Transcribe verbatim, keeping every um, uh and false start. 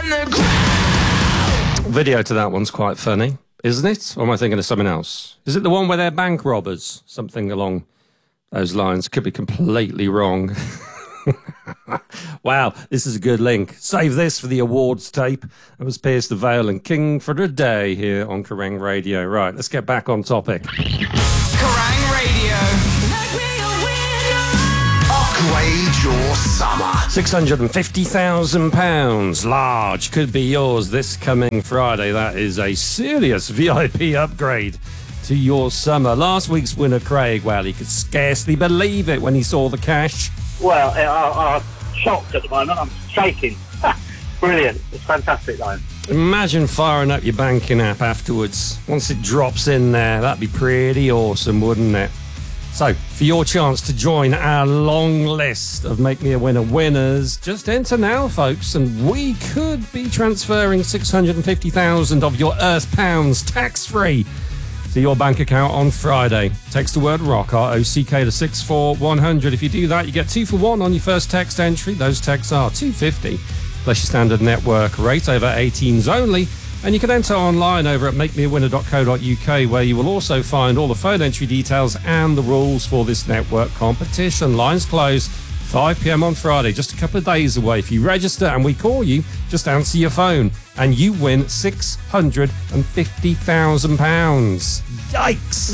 Video to that one's quite funny, isn't it? Or am I thinking of something else? Is it the one where they're bank robbers? Something along those lines. Could be completely wrong. Wow, this is a good link. Save this for the awards tape. That was Pierce the Veil and King for the Day here on Kerrang Radio. Right, let's get back on topic. Kerrang Radio. Upgrade your summer. six hundred fifty thousand pounds, large, could be yours this coming Friday. That is a serious V I P upgrade to your summer. Last week's winner, Craig, well, he could scarcely believe it when he saw the cash. Well, I, I'm shocked at the moment. I'm shaking. Brilliant. It's fantastic, though. Imagine firing up your banking app afterwards. Once it drops in there, that'd be pretty awesome, wouldn't it? So, for your chance to join our long list of Make Me a Winner winners, just enter now, folks, and we could be transferring six hundred fifty thousand of your Earth pounds tax-free to your bank account on Friday. Text the word ROCK, R O C K, to six four one hundred. If you do that, you get two for one on your first text entry. Those texts are two fifty, plus your standard network rate, over eighteens only. And you can enter online over at make me a winner dot co dot U K, where you will also find all the phone entry details and the rules for this network competition. Lines closed five p.m. on Friday, just a couple of days away. If you register and we call you, just answer your phone and you win six hundred fifty thousand pounds. Yikes!